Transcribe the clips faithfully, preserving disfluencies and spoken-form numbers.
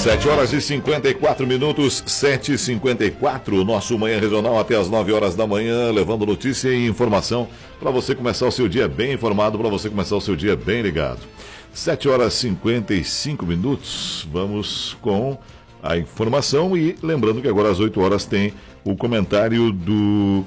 sete horas e cinquenta e quatro minutos, sete e cinquenta e quatro, nosso Manhã Regional até as nove horas da manhã, levando notícia e informação para você começar o seu dia bem informado, para você começar o seu dia bem ligado. sete horas e cinquenta e cinco minutos, vamos com a informação e lembrando que agora às oito horas tem o comentário do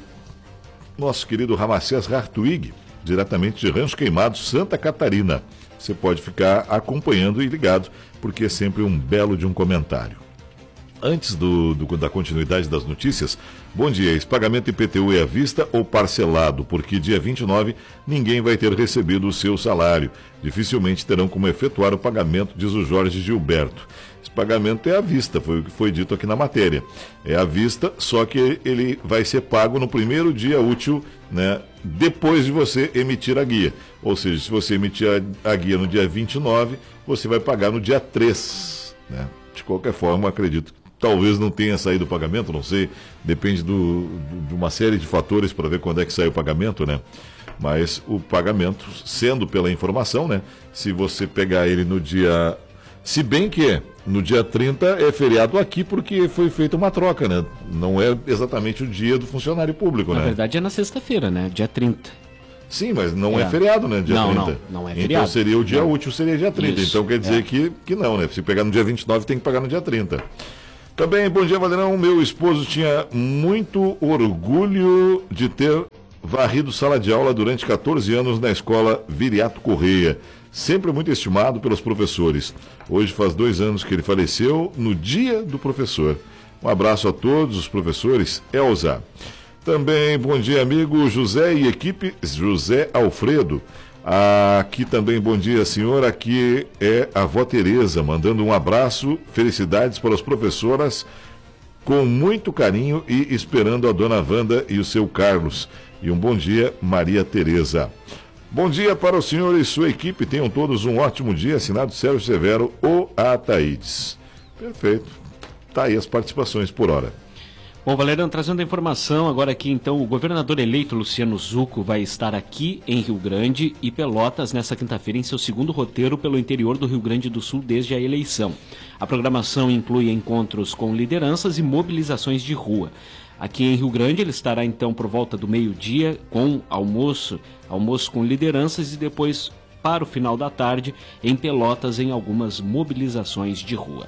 nosso querido Ramacés Hartwig, diretamente de Rancho Queimado, Santa Catarina. Você pode ficar acompanhando e ligado, porque é sempre um belo de um comentário. Antes do, do, da continuidade das notícias, bom dia, esse pagamento I P T U é à vista ou parcelado? Porque dia vinte e nove ninguém vai ter recebido o seu salário. Dificilmente terão como efetuar o pagamento, diz o Jorge Gilberto. Esse pagamento é à vista, foi o que foi dito aqui na matéria. É à vista, só que ele vai ser pago no primeiro dia útil, né, depois de você emitir a guia. Ou seja, se você emitir a, a guia no dia vinte e nove, você vai pagar no dia três. Né? De qualquer forma, acredito que talvez não tenha saído o pagamento, não sei, depende do, do, de uma série de fatores para ver quando é que sai o pagamento, né? Mas o pagamento, sendo pela informação, né? Se você pegar ele no dia... Se bem que no dia trinta é feriado aqui porque foi feita uma troca, né? Não é exatamente o dia do funcionário público, na né? Na verdade é na sexta-feira, né? Dia trinta. Sim, mas não é, é feriado, né? Dia não, trinta. Não, não é feriado. Então seria o dia não. útil, seria dia trinta. Isso, então quer dizer é. que, que não, né? Se pegar no dia vinte e nove, tem que pagar no dia trinta. Também, bom dia, Valerão. Meu esposo tinha muito orgulho de ter varrido sala de aula durante quatorze anos na escola Viriato Correia. Sempre muito estimado pelos professores. Hoje faz dois anos que ele faleceu no dia do professor. Um abraço a todos os professores. Elza. Também, bom dia, amigo José e equipe José Alfredo. Aqui também, bom dia, senhor. Aqui é a avó Tereza, mandando um abraço, felicidades para as professoras, com muito carinho e esperando a dona Wanda e o seu Carlos. E um bom dia, Maria Tereza. Bom dia para o senhor e sua equipe. Tenham todos um ótimo dia. Assinado Sérgio Severo, o Ataídes. Perfeito. Tá aí as participações por hora. Bom, Valerão, trazendo a informação agora aqui, então, o governador eleito Luciano Zucco vai estar aqui em Rio Grande e Pelotas nesta quinta-feira em seu segundo roteiro pelo interior do Rio Grande do Sul desde a eleição. A programação inclui encontros com lideranças e mobilizações de rua. Aqui em Rio Grande ele estará então por volta do meio-dia com almoço, almoço com lideranças e depois para o final da tarde em Pelotas em algumas mobilizações de rua.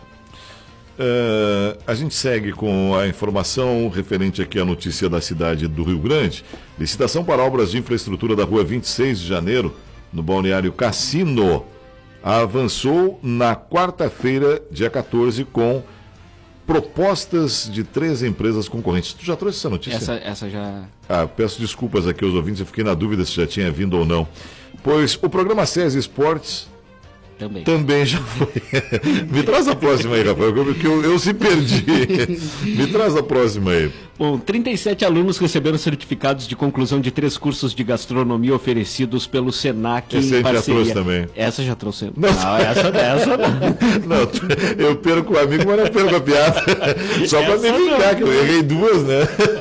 Uh, a gente segue com a informação referente aqui à notícia da cidade do Rio Grande. Licitação para obras de infraestrutura da rua vinte e seis de janeiro, no balneário Cassino, avançou na quarta-feira, dia quatorze, com propostas de três empresas concorrentes. Tu já trouxe essa notícia? Essa, essa já... Ah, peço desculpas aqui aos ouvintes, eu fiquei na dúvida se já tinha vindo ou não. Pois o programa SESI Esportes Também. Também já foi. Me traz a próxima aí, Rafael, porque eu, eu se perdi. Me traz a próxima aí. Bom, trinta e sete alunos receberam certificados de conclusão de três cursos de gastronomia oferecidos pelo SENAC Essa em parceria. já trouxe também. Essa já trouxe. Não, não essa, essa não. Não, eu perco o amigo, mas não perco a piada. Só para me vingar, que eu errei duas, né?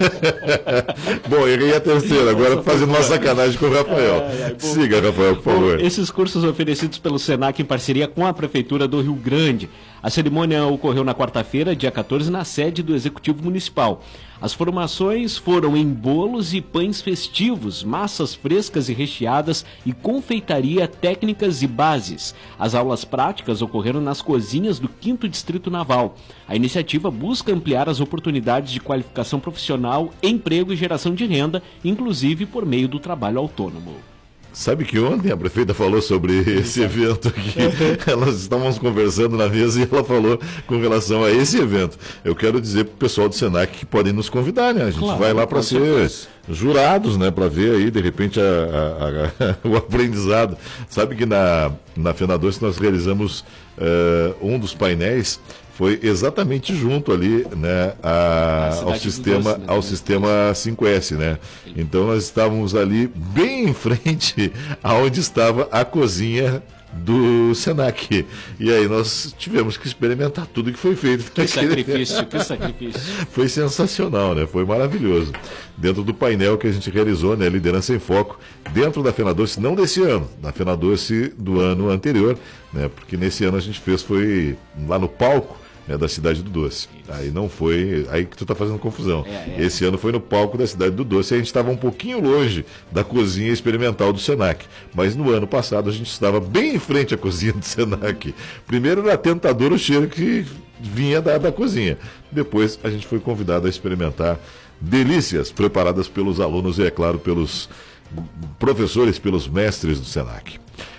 Bom, errei a terceira, agora fazendo uma sacanagem com o Rafael. Ai, ai, Siga, Rafael, por favor. Bom, esses cursos oferecidos pelo SENAC em parceria com a Prefeitura do Rio Grande. A cerimônia ocorreu na quarta-feira, dia quatorze, na sede do Executivo Municipal. As formações foram em bolos e pães festivos, massas frescas e recheadas e confeitaria técnicas e bases. As aulas práticas ocorreram nas cozinhas do quinto Distrito Naval. A iniciativa busca ampliar as oportunidades de qualificação profissional, emprego e geração de renda, inclusive por meio do trabalho autônomo. Sabe que ontem a prefeita falou sobre esse evento aqui, elas estávamos conversando na mesa e ela falou com relação a esse evento. Eu quero dizer para o pessoal do SENAC que podem nos convidar, né? A gente claro, vai lá para ser certeza. jurados, né? Para ver aí, de repente, a, a, a, o aprendizado. Sabe que na, na FENA dois nós realizamos uh, um dos painéis, foi exatamente junto ali, né, a, ao, sistema, doce, né? ao sistema cinco S, né? Então nós estávamos ali bem em frente aonde estava a cozinha do SENAC. E aí nós tivemos que experimentar tudo que foi feito. Que sacrifício, que sacrifício. Foi sensacional, né? Foi maravilhoso. Dentro do painel que a gente realizou, né, Liderança em Foco, dentro da FENA doce, não desse ano, da FENA doce do ano anterior, né? Porque nesse ano a gente fez, foi lá no palco, né, da Cidade do Doce. Isso. Aí não foi, aí que tu tá fazendo confusão. É, é. Esse ano foi no palco da Cidade do Doce e a gente estava um pouquinho longe da cozinha experimental do Senac. Mas no ano passado a gente estava bem em frente à cozinha do Senac. Primeiro era tentador o cheiro que vinha da, da cozinha. Depois a gente foi convidado a experimentar delícias preparadas pelos alunos e, é claro, pelos professores, pelos mestres do Senac.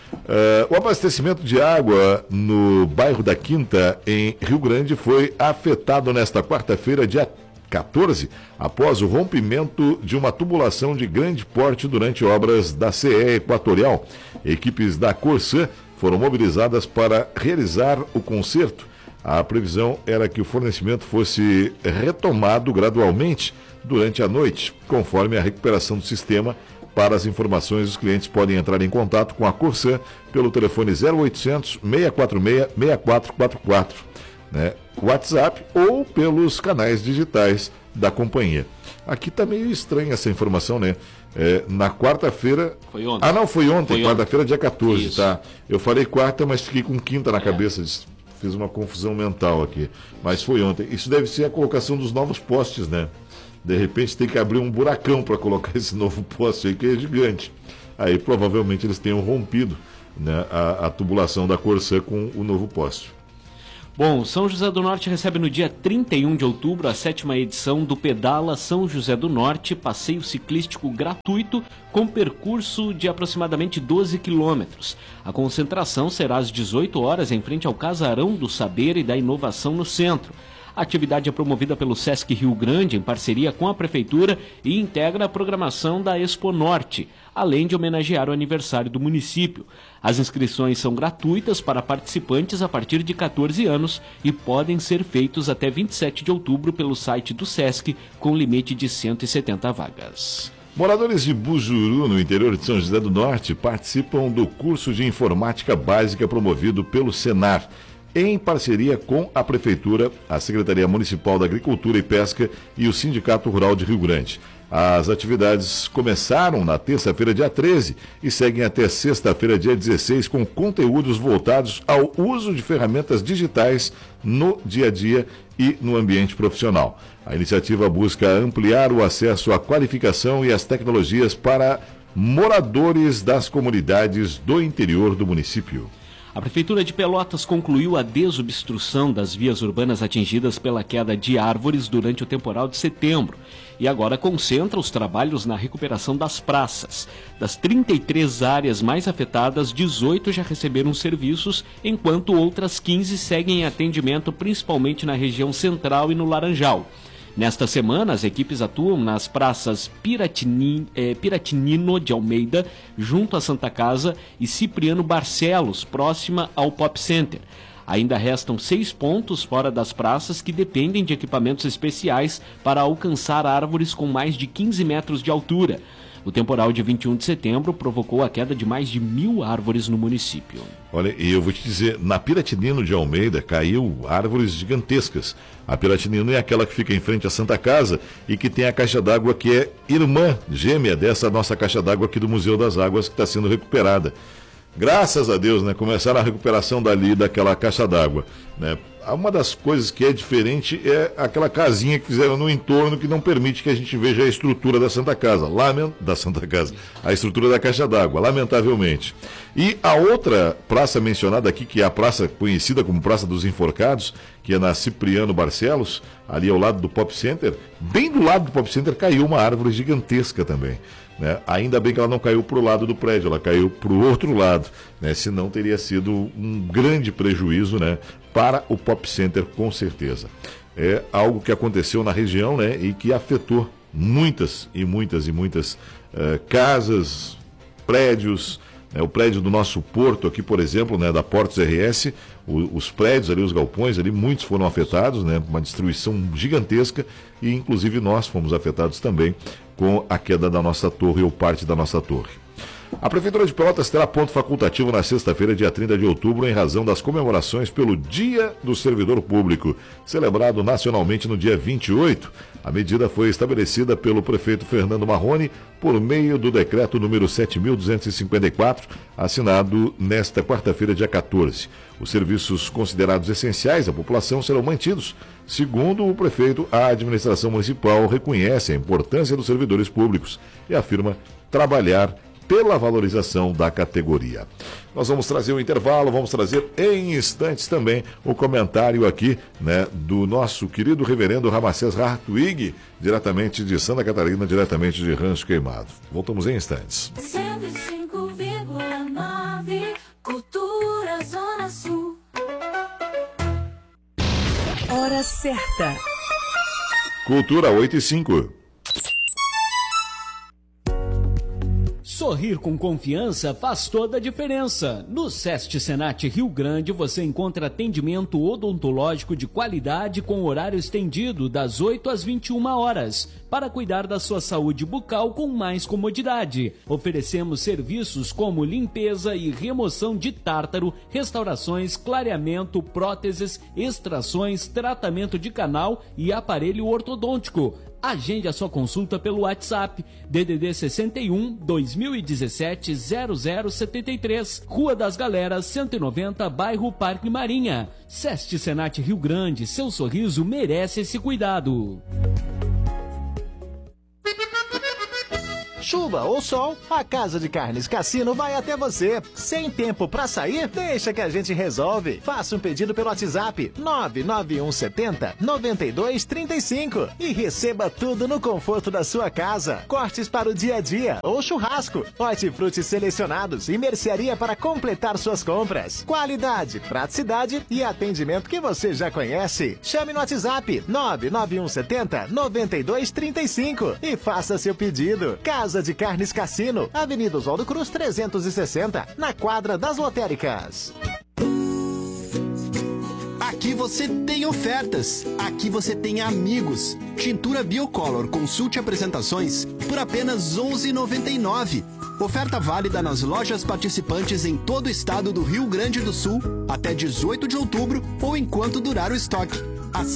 Uh, o abastecimento de água no bairro da Quinta, em Rio Grande, foi afetado nesta quarta-feira, dia quatorze, após o rompimento de uma tubulação de grande porte durante obras da C E Equatorial. Equipes da Corsã foram mobilizadas para realizar o conserto. A previsão era que o fornecimento fosse retomado gradualmente durante a noite, conforme a recuperação do sistema. Para as informações, os clientes podem entrar em contato com a Corsã pelo telefone zero oitocentos, seis quatro seis, seis quatro quatro quatro, né? WhatsApp ou pelos canais digitais da companhia. Aqui está meio estranha essa informação, né? É, na quarta-feira... Foi ontem. Ah, não, foi ontem, foi quarta-feira, dia quatorze, Isso. Tá? Eu falei quarta, mas fiquei com quinta na é. cabeça, fiz uma confusão mental aqui. Mas foi ontem. Isso deve ser a colocação dos novos postes, né? De repente tem que abrir um buracão para colocar esse novo poste aí, que é gigante. Aí provavelmente eles tenham rompido, né, a, a tubulação da Corsã com o novo poste. Bom, São José do Norte recebe no dia trinta e um de outubro a sétima edição do Pedala São José do Norte, passeio ciclístico gratuito com percurso de aproximadamente doze quilômetros. A concentração será às dezoito horas em frente ao Casarão do Saber e da Inovação no centro. A atividade é promovida pelo Sesc Rio Grande, em parceria com a Prefeitura, e integra a programação da Expo Norte, além de homenagear o aniversário do município. As inscrições são gratuitas para participantes a partir de quatorze anos e podem ser feitos até vinte e sete de outubro pelo site do Sesc, com limite de cento e setenta vagas. Moradores de Bujuru, no interior de São José do Norte, participam do curso de informática básica promovido pelo Senar, em parceria com a Prefeitura, a Secretaria Municipal da Agricultura e Pesca e o Sindicato Rural de Rio Grande. As atividades começaram na terça-feira, dia treze, e seguem até sexta-feira, dia dezesseis, com conteúdos voltados ao uso de ferramentas digitais no dia a dia e no ambiente profissional. A iniciativa busca ampliar o acesso à qualificação e às tecnologias para moradores das comunidades do interior do município. A Prefeitura de Pelotas concluiu a desobstrução das vias urbanas atingidas pela queda de árvores durante o temporal de setembro e agora concentra os trabalhos na recuperação das praças. Das trinta e três áreas mais afetadas, dezoito já receberam serviços, enquanto outras quinze seguem em atendimento, principalmente na região central e no Laranjal. Nesta semana, as equipes atuam nas praças Piratini, eh, Piratinino de Almeida, junto à Santa Casa, e Cipriano Barcelos, próxima ao Pop Center. Ainda restam seis pontos fora das praças que dependem de equipamentos especiais para alcançar árvores com mais de quinze metros de altura. O temporal de vinte e um de setembro provocou a queda de mais de mil árvores no município. Olha, e eu vou te dizer, na Piratinino de Almeida caiu árvores gigantescas. A Piratinino é aquela que fica em frente à Santa Casa e que tem a caixa d'água que é irmã gêmea dessa nossa caixa d'água aqui do Museu das Águas, que está sendo recuperada. Graças a Deus, né? Começaram a recuperação dali daquela caixa d'água, né? Uma das coisas que é diferente é aquela casinha que fizeram no entorno que não permite que a gente veja a estrutura da Santa Casa, lament... da Santa Casa, a estrutura da caixa d'água, lamentavelmente. E a outra praça mencionada aqui, que é a praça conhecida como Praça dos Enforcados, que é na Cipriano Barcelos, ali ao lado do Pop Center, bem do lado do Pop Center caiu uma árvore gigantesca também. Né? Ainda bem que ela não caiu para o lado do prédio, ela caiu para o outro lado, né? Senão teria sido um grande prejuízo, né, para o Pop Center, com certeza. É algo que aconteceu na região, né, e que afetou muitas e muitas e muitas uh, casas, prédios, né? O prédio do nosso porto aqui, por exemplo, né, da Portos R S, o, os prédios ali, os galpões ali, muitos foram afetados, né, uma destruição gigantesca, e inclusive nós fomos afetados também com a queda da nossa torre ou parte da nossa torre. A Prefeitura de Pelotas terá ponto facultativo na sexta-feira, dia trinta de outubro, em razão das comemorações pelo Dia do Servidor Público, celebrado nacionalmente no dia vinte e oito. A medida foi estabelecida pelo prefeito Fernando Marrone por meio do decreto número sete mil duzentos e cinquenta e quatro, assinado nesta quarta-feira, dia quatorze. Os serviços considerados essenciais à população serão mantidos. Segundo o prefeito, a administração municipal reconhece a importância dos servidores públicos e afirma trabalhar pela valorização da categoria. Nós vamos trazer o intervalo, vamos trazer em instantes também o comentário aqui, né, do nosso querido reverendo Ramacés Hartwig, diretamente de Santa Catarina, diretamente de Rancho Queimado. Voltamos em instantes. cento e cinco vírgula nove Cultura Zona Sul. Hora certa. Cultura oito e cinco. Sorrir com confiança faz toda a diferença. No SEST Senat Rio Grande você encontra atendimento odontológico de qualidade com horário estendido das oito às vinte e uma horas, para cuidar da sua saúde bucal com mais comodidade. Oferecemos serviços como limpeza e remoção de tártaro, restaurações, clareamento, próteses, extrações, tratamento de canal e aparelho ortodôntico. Agende a sua consulta pelo WhatsApp D D D sessenta e um, dois mil e dezessete, zero zero setenta e três, Rua das Galeras, cento e noventa, bairro Parque Marinha. SEST Senat Rio Grande, seu sorriso merece esse cuidado. Chuva ou sol, a Casa de Carnes Cassino vai até você. Sem tempo pra sair? Deixa que a gente resolve. Faça um pedido pelo WhatsApp nove nove um sete zero, nove dois três cinco e receba tudo no conforto da sua casa. Cortes para o dia a dia ou churrasco, hortifrutis selecionados e mercearia para completar suas compras. Qualidade, praticidade e atendimento que você já conhece. Chame no WhatsApp nove nove um sete zero, nove dois três cinco e faça seu pedido. Casa de Carnes Cassino, Avenida Oswaldo Cruz trezentos e sessenta, na quadra das lotéricas. Aqui você tem ofertas, aqui você tem amigos. Tintura Biocolor, consulte apresentações por apenas onze reais e noventa e nove centavos. Oferta válida nas lojas participantes em todo o estado do Rio Grande do Sul até dezoito de outubro ou enquanto durar o estoque.